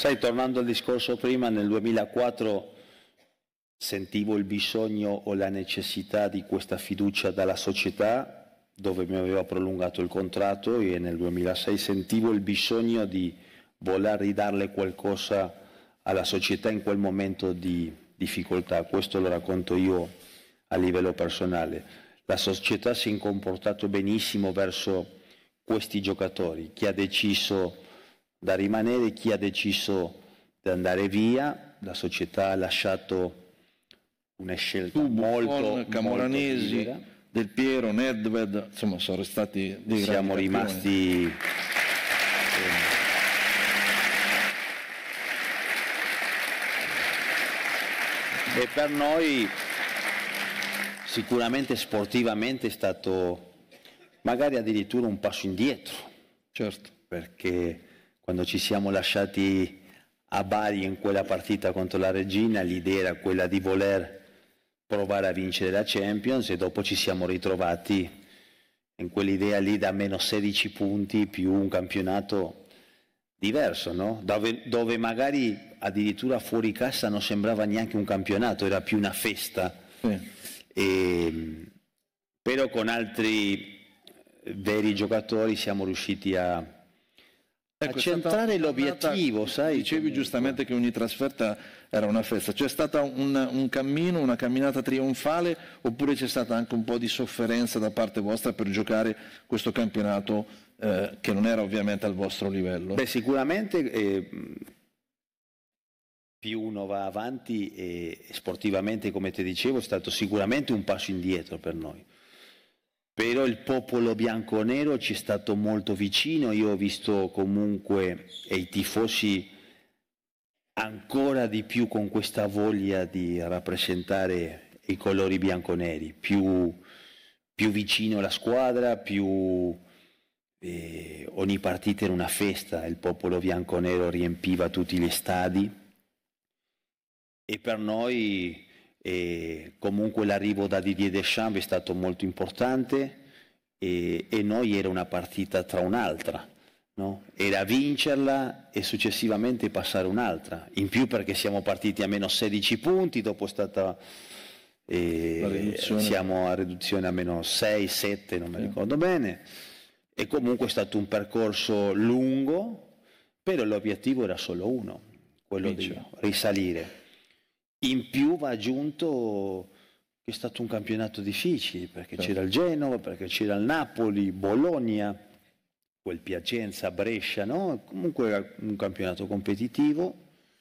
Sai, tornando al discorso prima, nel 2004 sentivo il bisogno o la necessità di questa fiducia dalla società, dove mi aveva prolungato il contratto, e nel 2006 sentivo il bisogno di voler ridarle qualcosa alla società in quel momento di difficoltà. Questo lo racconto io a livello personale. La società si è comportato benissimo verso questi giocatori, chi ha deciso da rimanere, chi ha deciso di andare via. La società ha lasciato una scelta molto Camoranesi, libera. Del Piero, Nedved, insomma sono restati dei grandi Siamo campioni. rimasti e per noi sicuramente sportivamente è stato magari addirittura un passo indietro, Certo. perché quando ci siamo lasciati a Bari in quella partita contro la Regina, l'idea era quella di voler provare a vincere la Champions, e dopo ci siamo ritrovati in quell'idea lì da meno 16 punti più un campionato diverso, no? Dove magari addirittura fuori casa non sembrava neanche un campionato, era più una festa. Sì. Però con altri veri giocatori siamo riusciti a centrare l'obiettivo, sai? Dicevi giustamente che ogni trasferta era una festa. C'è stata un cammino, una camminata trionfale, oppure c'è stata anche un po' di sofferenza da parte vostra per giocare questo campionato che non era ovviamente al vostro livello? Beh, sicuramente più uno va avanti, e sportivamente, come ti dicevo, è stato sicuramente un passo indietro per noi. Però il popolo bianconero ci è stato molto vicino. Io ho visto comunque, e i tifosi ancora di più, con questa voglia di rappresentare i colori bianconeri, più vicino alla squadra, più ogni partita era una festa, il popolo bianconero riempiva tutti gli stadi, e per noi comunque l'arrivo da Didier Deschamps è stato molto importante, e noi era una partita tra un'altra, no? Era vincerla e successivamente passare un'altra, in più perché siamo partiti a meno 16 punti, dopo è stata siamo a riduzione a meno 6, 7, non mi ricordo bene, e comunque è stato un percorso lungo, però l'obiettivo era solo uno, quello di risalire. In più va aggiunto che è stato un campionato difficile, perché c'era il Genova, perché c'era il Napoli, Bologna, quel Piacenza, Brescia, no? Comunque era un campionato competitivo,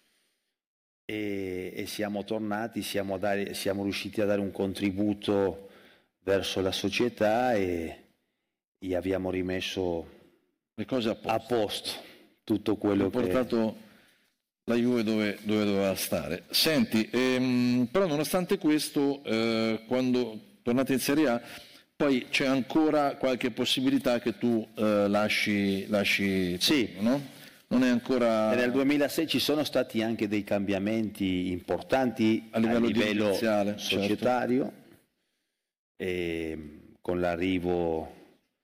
e siamo tornati, siamo riusciti a dare un contributo verso la società, e abbiamo rimesso le cose a posto tutto quello che ha portato la Juve dove doveva stare. Senti, però nonostante questo, quando tornate in Serie A, poi c'è ancora qualche possibilità che tu lasci sì, no? Non è ancora... Nel 2006 ci sono stati anche dei cambiamenti importanti a livello societario, con l'arrivo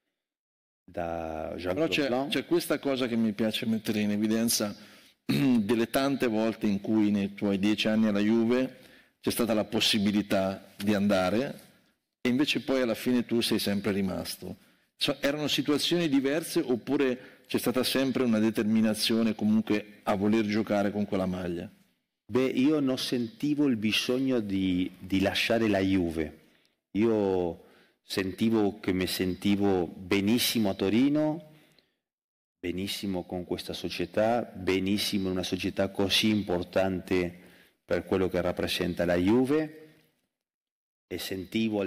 da Jean-Claude Però c'è questa cosa che mi piace mettere in evidenza, delle tante volte in cui nei tuoi 10 anni alla Juve c'è stata la possibilità di andare, e invece poi alla fine tu sei sempre rimasto. Erano situazioni diverse, oppure c'è stata sempre una determinazione comunque a voler giocare con quella maglia? Beh, io non sentivo il bisogno di lasciare la Juve. Io sentivo che mi sentivo benissimo a Torino, benissimo con questa società, benissimo in una società così importante per quello che rappresenta la Juve, e sentivo